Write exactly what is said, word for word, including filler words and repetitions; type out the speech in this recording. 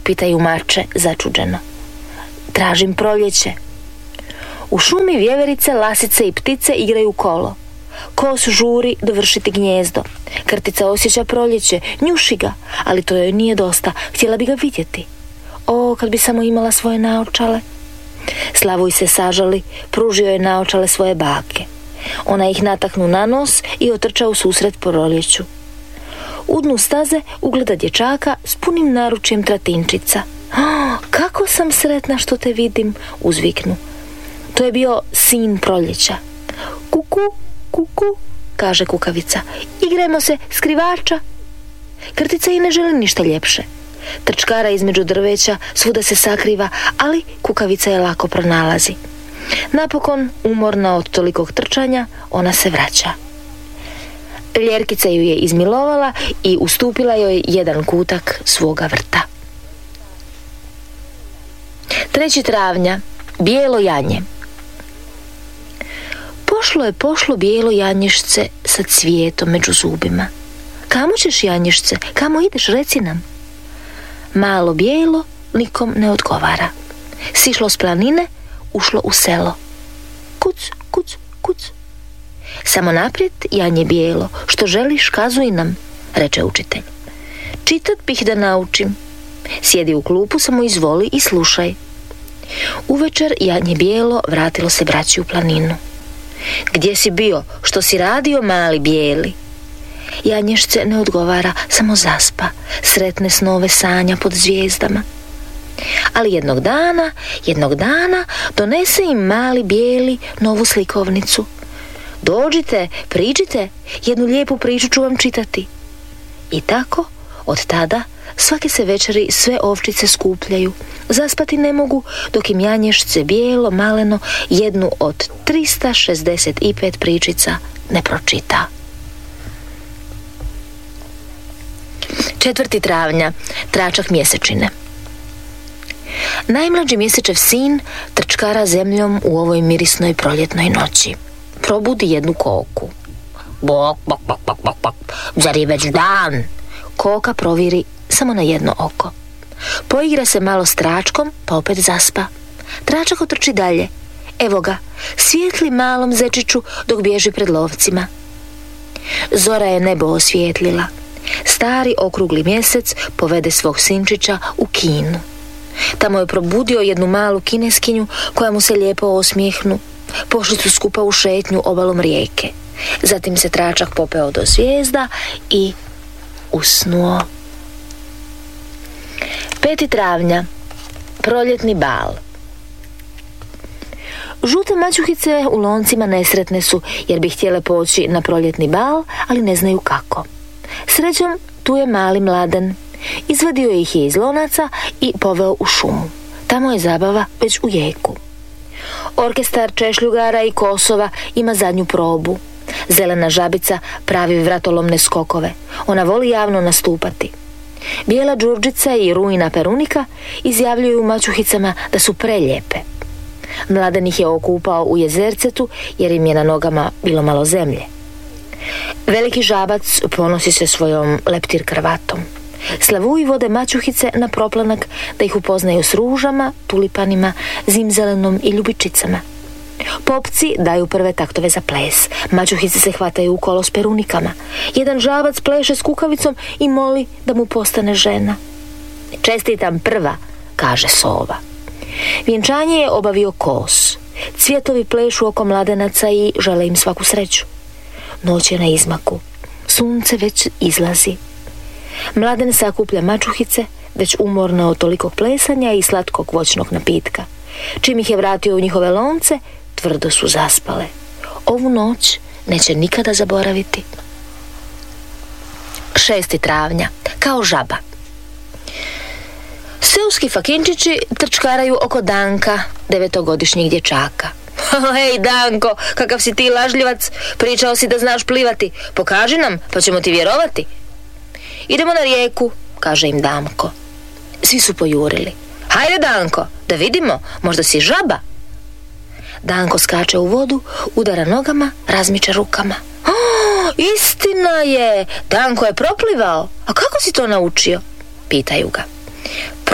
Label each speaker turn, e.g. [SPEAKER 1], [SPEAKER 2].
[SPEAKER 1] pitaju mače začuđeno. Tražim proljeće. U šumi vjeverice, lasice i ptice igraju kolo. Kos žuri dovršiti gnjezdo. Krtica osjeća proljeće, njuši ga, ali to joj nije dosta, htjela bi ga vidjeti. O, kad bi samo imala svoje naočale. Slavuj se sažali, pružio je naočale svoje bake. Ona ih nataknu na nos i otrča u susret proljeću. U dnu staze ugleda dječaka s punim naručjem tratinčica. Oh, kako sam sretna što te vidim, uzviknu. To je bio sin proljeća. Kuku, kuku, kaže kukavica. Igrajmo se, skrivača. Krtica i ne želi ništa ljepše. Trčkara između drveća, svuda se sakriva, ali kukavica je lako pronalazi. Napokon, umorna od tolikog trčanja, ona se vraća. Ljerkica ju je izmilovala i ustupila joj jedan kutak svoga vrta. trećeg travnja, bijelo janje. Pošlo je pošlo bijelo janješce sa cvijetom među zubima. Kamo ćeš, janješce, kamo ideš, reci nam? Malo bijelo nikom ne odgovara. Sišlo s planine, ušlo u selo. Kuc, kuc, kuc. Samo naprijed, janje bijelo, što želiš, kazuj nam, reče učitelj. Čitat bih da naučim. Sjedi u klupu, samo izvoli i slušaj. Uvečer janje bijelo vratilo se braći u planinu. Gdje si bio, što si radio, mali bijeli? Janješce ne odgovara, samo zaspa, sretne snove sanja pod zvijezdama. Ali jednog dana, jednog dana donese im mali bijeli novu slikovnicu. Dođite, priđite, jednu lijepu priču ću vam čitati. I tako, od tada, svake se večeri sve ovčice skupljaju. Zaspati ne mogu, dok im janješce bijelo, maleno, jednu od trista šezdeset pet pričica ne pročita. četvrtog travnja, tračak mjesečine. Najmlađi mjesečev sin trčkara zemljom u ovoj mirisnoj proljetnoj noći. Probudi jednu koku. Bok, bok, bok, bok, bok, bok. Zar je već dan? Koka proviri samo na jedno oko. Poigra se malo s tračkom, pa opet zaspa. Tračak otrči dalje. Evo ga, svijetli malom zečiću dok bježi pred lovcima. Zora je nebo osvijetlila. Stari okrugli mjesec povede svog sinčića u kinu. Tamo je probudio jednu malu kineskinju koja mu se lijepo osmijehnu. Pošli su skupa u šetnju obalom rijeke. Zatim se tračak popeo do zvijezda i usnuo. petog travnja, proljetni bal. Žute maćuhice u loncima nesretne su jer bi htjele poći na proljetni bal, ali ne znaju kako. Srećom, tu je mali Mladen. Izvadio ih je iz lonaca i poveo u šumu. Tamo je zabava već u jeku. Orkestar češljugara i kosova ima zadnju probu. Zelena žabica pravi vratolomne skokove. Ona voli javno nastupati. Bijela đurđica i rujna perunika izjavljuju maćuhicama da su prelijepe. Mladen ih je okupao u jezercetu jer im je na nogama bilo malo zemlje. Veliki žabac ponosi se svojom leptir kravatom. Slavuji vode maćuhice na proplanak da ih upoznaju s ružama, tulipanima, zimzelenom i ljubičicama. Popci daju prve taktove za ples. Maćuhice se hvataju u kolo s perunikama. Jedan žabac pleše s kukavicom i moli da mu postane žena. Čestitam prva, kaže sova. Vjenčanje je obavio kos. Cvjetovi plešu oko mladenaca i žele im svaku sreću. Noć je na izmaku. Sunce već izlazi. Mladen sakuplja mačuhice, već umorna od tolikog plesanja i slatkog voćnog napitka. Čim ih je vratio u njihove lonce, tvrdo su zaspale. Ovu noć neće nikada zaboraviti. šestog travnja, kao žaba. Seoski fakinčići trčkaraju oko Danka, devetogodišnjeg dječaka. Hej, Danko, kakav si ti lažljivac, pričao si da znaš plivati. Pokaži nam, pa ćemo ti vjerovati. Idemo na rijeku, kaže im Damko. Svi su pojurili. Hajde, Danko, da vidimo, možda si žaba. Danko skače u vodu, udara nogama, razmiče rukama. Oh, istina je, Danko je proplivao. A kako si to naučio? Pitaju ga.